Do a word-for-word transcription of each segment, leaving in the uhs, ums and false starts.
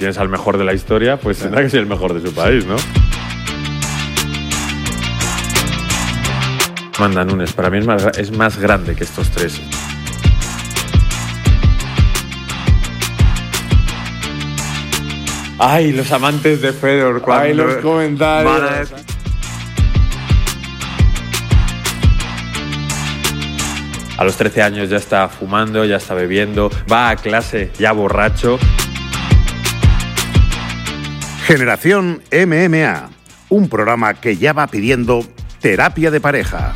tienes al mejor de la historia, pues sí. tendrá que ser el mejor de su país, ¿no? Amanda Nunes, para mí es más, es más grande que estos tres. Ay, los amantes de Federer. Ay, los comentarios. A los trece años ya está fumando, ya está bebiendo, va a clase ya borracho. Generación M M A, un programa que ya va pidiendo terapia de pareja.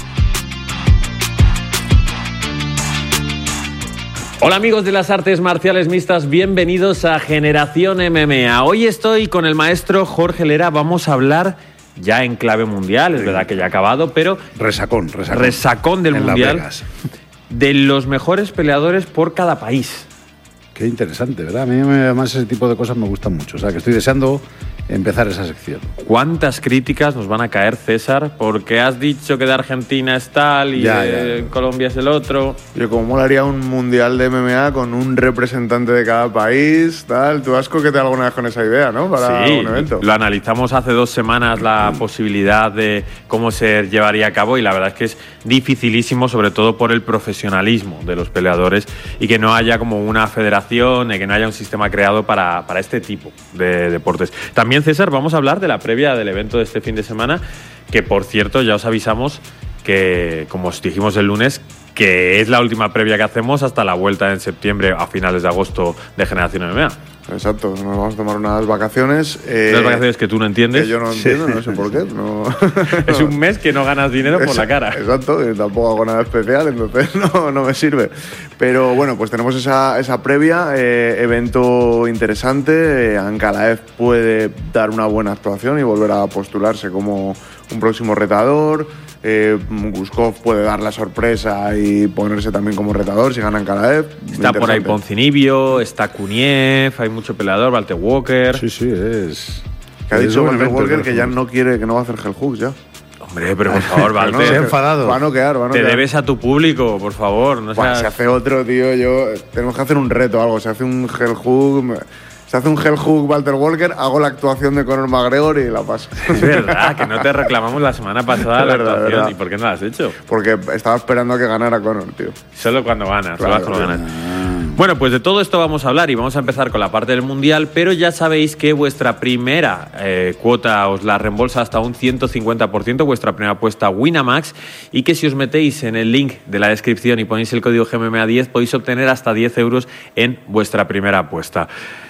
Hola amigos de las artes marciales mixtas, bienvenidos a Generación M M A. Hoy estoy con el maestro Jorge Lera, vamos a hablar ya en clave mundial, es sí. verdad que ya ha acabado, pero... Resacón, resacón. Resacón del en mundial. Las Vegas. De los mejores peleadores por cada país. Qué interesante, ¿verdad? A mí además ese tipo de cosas me gustan mucho. O sea, que estoy deseando empezar esa sección. ¿Cuántas críticas nos van a caer, César? Porque has dicho que de Argentina es tal y ya, de ya. Colombia es el otro. Yo como molaría un mundial de M M A con un representante de cada país, tal. Tú has coqueteado alguna vez con esa idea, ¿no? Para sí, un evento. Lo analizamos hace dos semanas, la mm. posibilidad de cómo se llevaría a cabo, y la verdad es que es dificilísimo, sobre todo por el profesionalismo de los peleadores y que no haya como una federación, y que no haya un sistema creado para, para este tipo de deportes. También, César, vamos a hablar de la previa del evento de este fin de semana, que por cierto ya os avisamos que, como os dijimos el lunes, que es la última previa que hacemos hasta la vuelta en septiembre, a finales de agosto, de Generación M M A. Exacto, nos vamos a tomar unas vacaciones. Eh, unas vacaciones que tú no entiendes. Que yo no entiendo, sí. no sé por qué. No. Es un mes que no ganas dinero por es, la cara. Exacto, y tampoco hago nada especial, entonces no, no me sirve. Pero bueno, pues tenemos esa, esa previa, eh, evento interesante. Eh, Ankalaev puede dar una buena actuación y volver a postularse como un próximo retador. Eh, Guskov puede dar la sorpresa y ponerse también como retador si gana Ankalaev. Está por ahí Poncinibio, está Kuniev, hay mucho peleador, Walter Walker. Sí, sí, es... Que ha dicho Walter Walker que ya no quiere, que no va a hacer Hell Hooks ya. Hombre, pero por favor, Walter. No, se ha enfadado. Va a noquear, va a noquear. Te debes a tu público, por favor. No Buah, seas... Se hace otro, tío, yo... Tenemos que hacer un reto o algo, se hace un Hell Hook... Se hace un Hell Hook Walter Walker, hago la actuación de Conor McGregor y la paso. Es verdad, que no te reclamamos la semana pasada la verdad, actuación. verdad. ¿Y por qué no la has hecho? Porque estaba esperando a que ganara Conor, tío. Solo cuando ganas, claro, solo cuando ganas. Bueno, pues de todo esto vamos a hablar y vamos a empezar con la parte del Mundial, pero ya sabéis que vuestra primera eh, cuota os la reembolsa hasta un ciento cincuenta por ciento, vuestra primera apuesta Winamax, y que si os metéis en el link de la descripción y ponéis el código G M M A diez podéis obtener hasta diez euros en vuestra primera apuesta.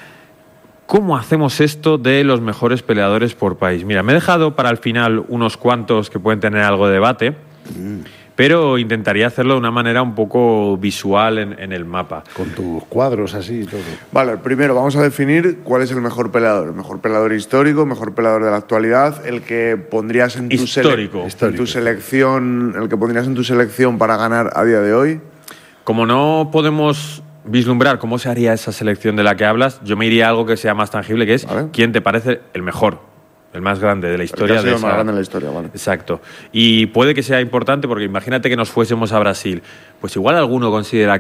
¿Cómo hacemos esto de los mejores peleadores por país? Mira, me he dejado para el final unos cuantos que pueden tener algo de debate, mm. pero intentaría hacerlo de una manera un poco visual en, en el mapa. Con tus cuadros así y todo. Vale, primero vamos a definir cuál es el mejor peleador. El mejor peleador histórico, el mejor peleador de la actualidad, el que pondrías en tu, histórico. Sele- histórico. en tu selección, el que pondrías en tu selección para ganar a día de hoy. Como no podemos vislumbrar cómo se haría esa selección de la que hablas, yo me iría a algo que sea más tangible, que es ¿vale? quién te parece el mejor, el más grande de la historia. El que ha sido de esa... más grande de la historia, vale. Exacto. Y puede que sea importante porque imagínate que nos fuésemos a Brasil. Pues igual alguno considera